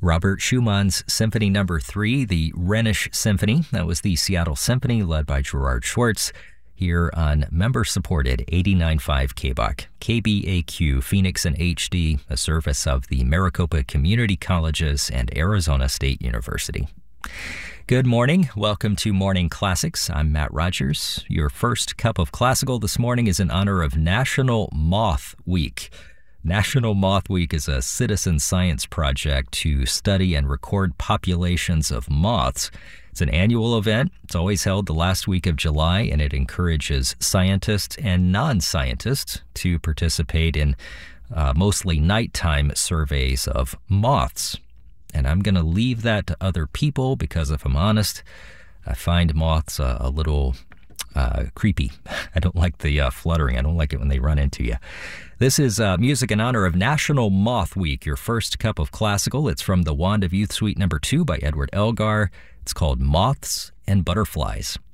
Robert Schumann's Symphony No. 3, the Rhenish Symphony. That was the Seattle Symphony led by Gerard Schwartz here on member-supported 89.5 KBOC, KBAQ, Phoenix and HD, a service of the Maricopa Community Colleges and Arizona State University. Good morning. Welcome to Morning Classics. I'm Matt Rogers. Your first cup of classical this morning is in honor of National Moth Week. National Moth Week is a citizen science project to study and record populations of moths. It's an annual event. It's always held the last week of July, and it encourages scientists and non-scientists to participate in mostly nighttime surveys of moths. And I'm going to leave that to other people because, if I'm honest, I find moths a little creepy. I don't like the fluttering. I don't like it when they run into you. This is music in honor of National Moth Week, your first cup of classical. It's from the Wand of Youth Suite No. 2 by Edward Elgar. It's called Moths and Butterflies.